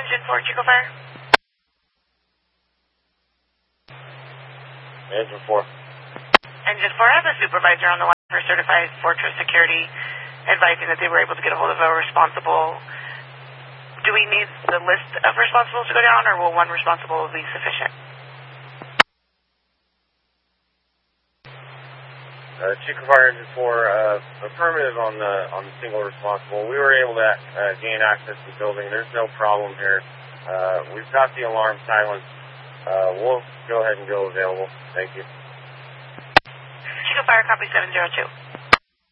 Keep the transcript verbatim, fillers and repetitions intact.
Engine four, Chico Fire. Engine four. Engine four, I have a supervisor on the line for Certified Fortress Security advising that they were able to get a hold of a responsible. Do we need the list of responsibles to go down, or will one responsible be sufficient? Uh, Chico Fire Engine four, uh, affirmative on the on the single responsible. We were able to uh, gain access to the building. There's no problem here. Uh, we've got the alarm silenced. Uh, we'll go ahead and go available. Thank you. Chico Fire, copy seven zero two.